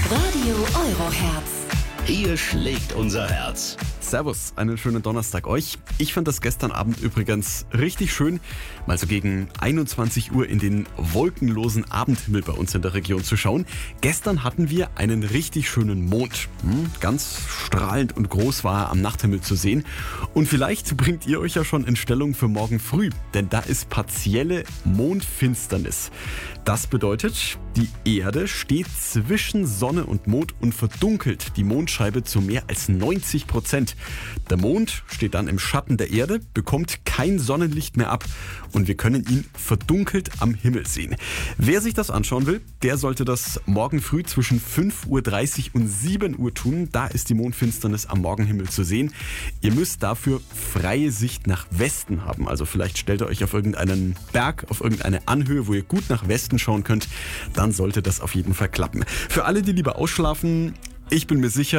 Radio Euroherz. Hier schlägt unser Herz. Servus, einen schönen Donnerstag euch. Ich fand das gestern Abend übrigens richtig schön, mal so gegen 21 Uhr in den wolkenlosen Abendhimmel bei uns in der Region zu schauen. Gestern hatten wir einen richtig schönen Mond. Ganz strahlend und groß war er am Nachthimmel zu sehen. Und vielleicht bringt ihr euch ja schon in Stellung für morgen früh, denn da ist partielle Mondfinsternis. Das bedeutet, die Erde steht zwischen Sonne und Mond und verdunkelt die Mondscheibe zu mehr als 90%. Der Mond steht dann im Schatten der Erde, bekommt kein Sonnenlicht mehr ab und wir können ihn verdunkelt am Himmel sehen. Wer sich das anschauen will, der sollte das morgen früh zwischen 5:30 Uhr und 7 Uhr tun. Da ist die Mondfinsternis am Morgenhimmel zu sehen. Ihr müsst dafür freie Sicht nach Westen haben. Also vielleicht stellt ihr euch auf irgendeinen Berg, auf irgendeine Anhöhe, wo ihr gut nach Westen schauen könnt. Dann sollte das auf jeden Fall klappen. Für alle, die lieber ausschlafen, ich bin mir sicher,